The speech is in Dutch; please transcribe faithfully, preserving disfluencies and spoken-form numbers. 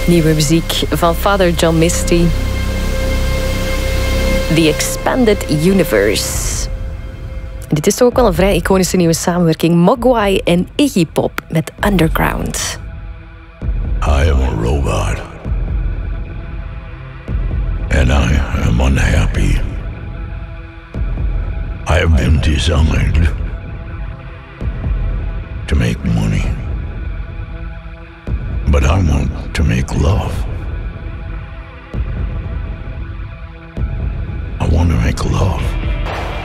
Nieuwe muziek van Father John Misty. The Expanded Universe. Dit is toch ook wel een vrij iconische nieuwe samenwerking. Mogwai en Iggy Pop met Underground. I am a robot. And I am unhappy. I have been designed to make money. But I want to make love.